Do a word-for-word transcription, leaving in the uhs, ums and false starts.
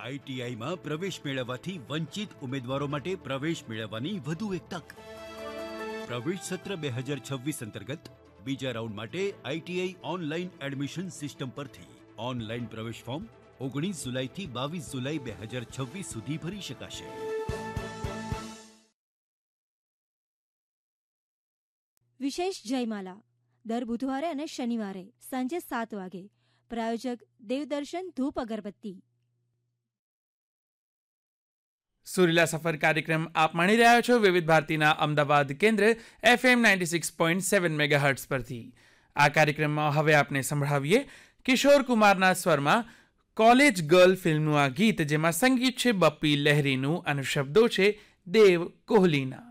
આઈટીઆઈમાં પ્રવેશ મેળવવાથી વંચિત ઉમેદવારો માટે પ્રવેશ મેળવવાની વધુ એક તક. પ્રવેશ સત્ર બે હજાર છવ્વીસ અંતર્ગત બીજા રાઉન્ડ માટે આઈટીઆઈ ઓનલાઈન એડમિશન સિસ્ટમ પરથી ઓનલાઈન પ્રવેશ ફોર્મ ઓગણીસ જુલાઈથી બાવીસ જુલાઈ બે હજાર છવ્વીસ સુધી ભરી શકાશે. વિશેષ જયમાલા દર બુધવારે અને શનિવારે સાંજે સાત વાગે. પ્રાયોજક દેવદર્શન ધૂપ અગરબત્તી. સુરીલા સફર કાર્યક્રમ આપ માણી રહ્યા છો વિવિધ ભારતીના અમદાવાદ કેન્દ્ર FM ninety six point seven megahertz પરથી. આ કાર્યક્રમમાં હવે આપણે સંભળાવીએ કિશોર કુમારના સ્વરમાં કોલેજ ગર્લ ફિલ્મનું આ ગીત, જેમાં સંગીત છે બપ્પી લહેરીનું અને શબ્દો છે દેવ કોહલીના.